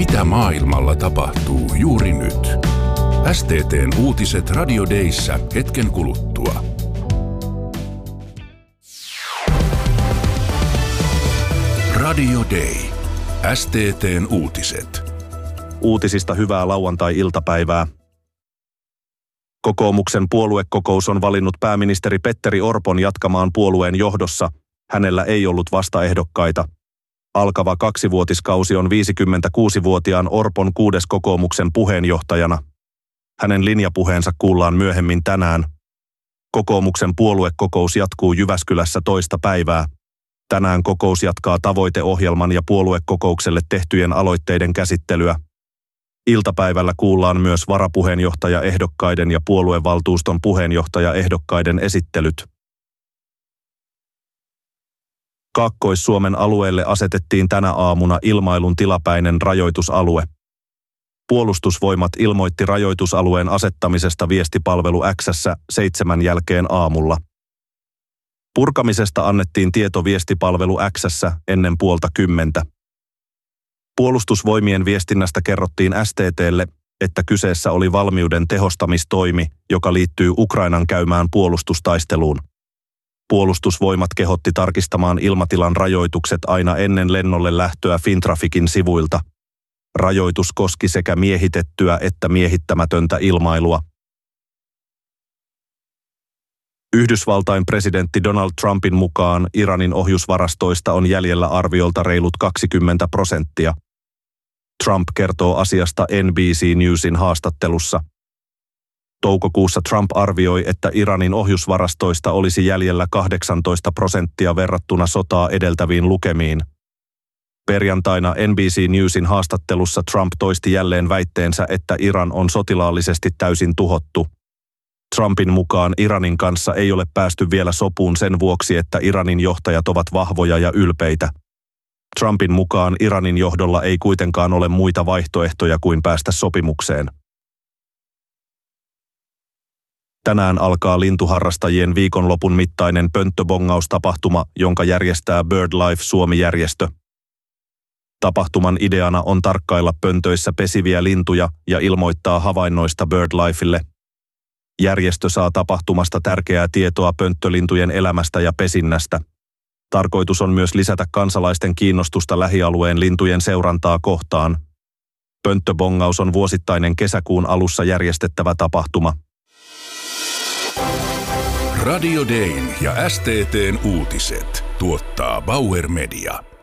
Mitä maailmalla tapahtuu juuri nyt? STT:n uutiset Radio Dayssä hetken kuluttua. Radio Day. STT:n uutiset. Uutisista hyvää lauantai-iltapäivää. Kokoomuksen puoluekokous on valinnut pääministeri Petteri Orpon jatkamaan puolueen johdossa. Hänellä ei ollut vastaehdokkaita. Alkava 2-vuotiskausi on 56-vuotiaan Orpon 6. kokoomuksen puheenjohtajana. Hänen linjapuheensa kuullaan myöhemmin tänään. Kokoomuksen puoluekokous jatkuu Jyväskylässä toista päivää. Tänään kokous jatkaa tavoiteohjelman ja puoluekokoukselle tehtyjen aloitteiden käsittelyä. Iltapäivällä kuullaan myös varapuheenjohtajaehdokkaiden ja puoluevaltuuston puheenjohtajaehdokkaiden esittelyt. Kaakkois-Suomen alueelle asetettiin tänä aamuna ilmailun tilapäinen rajoitusalue. Puolustusvoimat ilmoitti rajoitusalueen asettamisesta viestipalvelu X:ssä 7 jälkeen aamulla. Purkamisesta annettiin tieto viestipalvelu X:ssä ennen 9:30. Puolustusvoimien viestinnästä kerrottiin STT:lle, että kyseessä oli valmiuden tehostamistoimi, joka liittyy Ukrainan käymään puolustustaisteluun. Puolustusvoimat kehotti tarkistamaan ilmatilan rajoitukset aina ennen lennolle lähtöä Fintraficin sivuilta. Rajoitus koski sekä miehitettyä että miehittämätöntä ilmailua. Yhdysvaltain presidentti Donald Trumpin mukaan Iranin ohjusvarastoista on jäljellä arviolta reilut 20%. Trump kertoo asiasta NBC Newsin haastattelussa. Toukokuussa Trump arvioi, että Iranin ohjusvarastoista olisi jäljellä 18% verrattuna sotaa edeltäviin lukemiin. Perjantaina NBC Newsin haastattelussa Trump toisti jälleen väitteensä, että Iran on sotilaallisesti täysin tuhottu. Trumpin mukaan Iranin kanssa ei ole päästy vielä sopuun sen vuoksi, että Iranin johtajat ovat vahvoja ja ylpeitä. Trumpin mukaan Iranin johdolla ei kuitenkaan ole muita vaihtoehtoja kuin päästä sopimukseen. Tänään alkaa lintuharrastajien viikonlopun mittainen pönttöbongaustapahtuma, jonka järjestää BirdLife Suomi-järjestö. Tapahtuman ideana on tarkkailla pöntöissä pesiviä lintuja ja ilmoittaa havainnoista BirdLifelle. Järjestö saa tapahtumasta tärkeää tietoa pönttölintujen elämästä ja pesinnästä. Tarkoitus on myös lisätä kansalaisten kiinnostusta lähialueen lintujen seurantaa kohtaan. Pönttöbongaus on vuosittainen kesäkuun alussa järjestettävä tapahtuma. Radio Dayn ja STT:n uutiset tuottaa Bauer Media.